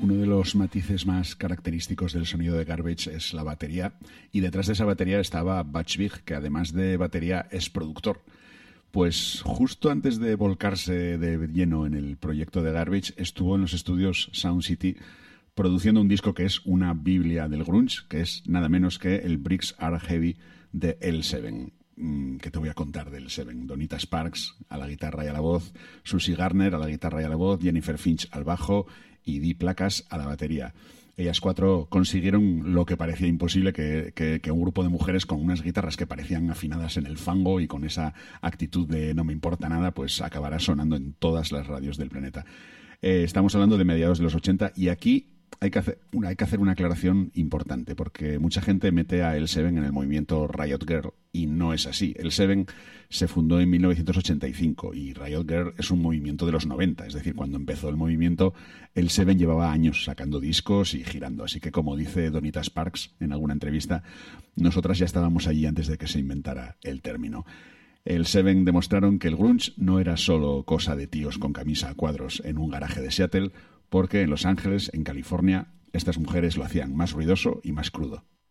Uno de los matices más característicos del sonido de Garbage es la batería, y detrás de esa batería estaba Butch Vig, que además de batería es productor. Pues justo antes de volcarse de lleno en el proyecto de Garbage, estuvo en los estudios Sound City produciendo un disco que es una biblia del grunge, que es nada menos que el Bricks Are Heavy de L7. ¿Qué te voy a contar del L7? Donita Sparks a la guitarra y a la voz, Susie Garner a la guitarra y a la voz, Jennifer Finch al bajo y Dee Placas a la batería. Ellas cuatro consiguieron lo que parecía imposible, que un grupo de mujeres con unas guitarras que parecían afinadas en el fango y con esa actitud de no me importa nada, pues acabará sonando en todas las radios del planeta. Estamos hablando de mediados de los 80 y aquí hay que hacer una aclaración importante, porque mucha gente mete a L7 en el movimiento Riot Girl y no es así. L7 se fundó en 1985 y Riot Girl es un movimiento de los 90, es decir, cuando empezó el movimiento, L7 llevaba años sacando discos y girando, así que como dice Donita Sparks en alguna entrevista, nosotras ya estábamos allí antes de que se inventara el término. L7 demostraron que el grunge no era solo cosa de tíos con camisa a cuadros en un garaje de Seattle, porque en Los Ángeles, en California, estas mujeres lo hacían más ruidoso y más crudo.